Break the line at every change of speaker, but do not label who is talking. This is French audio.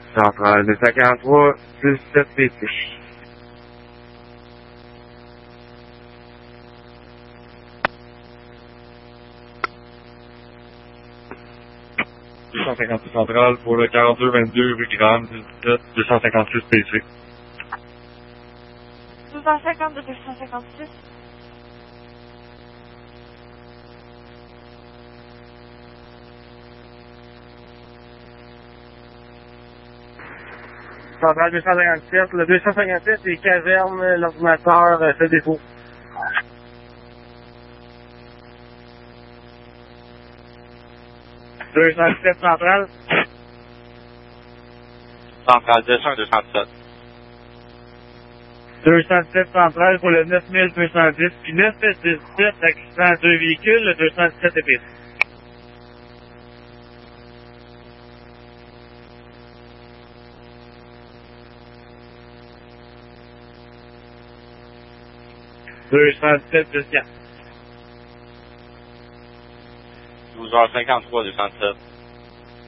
Centrale 243, 17 PC. Centrale pour le 4222 rue Grande, 17, 256 PC.
252, 256.
Centrale 257, le 257 c'est caserne, l'ordinateur fait défaut. « 207 centrale.
Centrale 201, 207.
207 centrale pour le 9210, puis 917, accident à 2 véhicules, le 217 est pire. « 217 jusqu'à
12h53, 207.